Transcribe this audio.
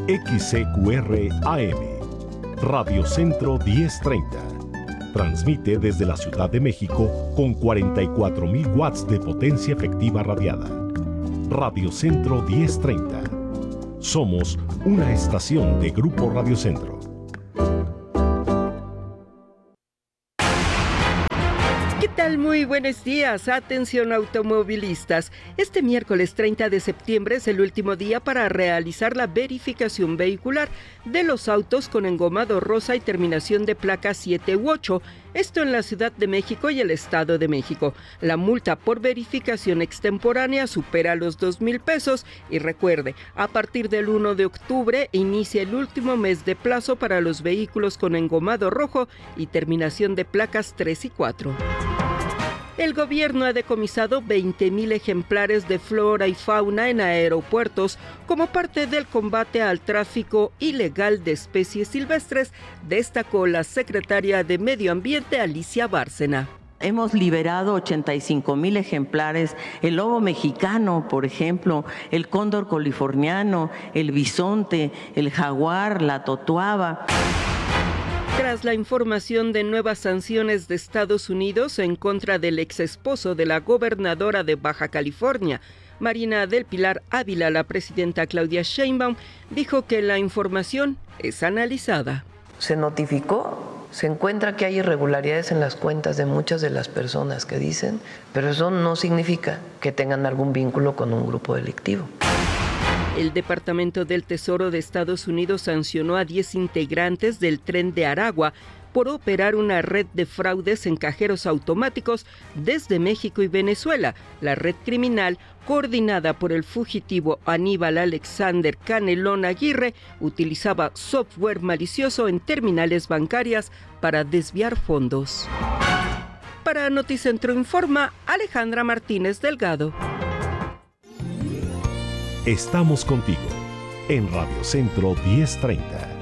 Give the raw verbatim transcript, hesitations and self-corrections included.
X C Q R A M, Radio Centro diez treinta. Transmite desde la Ciudad de México con cuarenta y cuatro mil watts de potencia efectiva radiada. Radio Centro diez treinta. Somos una estación de Grupo Radio Centro. ¿Qué tal? Muy buenos días. Atención automovilistas. Este miércoles treinta de septiembre es el último día para realizar la verificación vehicular de los autos con engomado rosa y terminación de placa siete u ocho. Esto en la Ciudad de México y el Estado de México. La multa por verificación extemporánea supera los dos mil pesos y recuerde, a partir del primero de octubre inicia el último mes de plazo para los vehículos con engomado rojo y terminación de placas tres y cuatro. El gobierno ha decomisado veinte mil ejemplares de flora y fauna en aeropuertos como parte del combate al tráfico ilegal de especies silvestres, destacó la secretaria de Medio Ambiente, Alicia Bárcena. Hemos liberado ochenta y cinco mil ejemplares, el lobo mexicano, por ejemplo, el cóndor californiano, el bisonte, el jaguar, la totuaba. Tras la información de nuevas sanciones de Estados Unidos en contra del exesposo de la gobernadora de Baja California, Marina del Pilar Ávila, la presidenta Claudia Sheinbaum dijo que la información es analizada. Se notificó, se encuentra que hay irregularidades en las cuentas de muchas de las personas que dicen, pero eso no significa que tengan algún vínculo con un grupo delictivo. El Departamento del Tesoro de Estados Unidos sancionó a diez integrantes del Tren de Aragua por operar una red de fraudes en cajeros automáticos desde México y Venezuela. La red criminal, coordinada por el fugitivo Aníbal Alexander Canelón Aguirre, utilizaba software malicioso en terminales bancarias para desviar fondos. Para Noticentro Informa, Alejandra Martínez Delgado. Estamos contigo en Radio Centro diez treinta.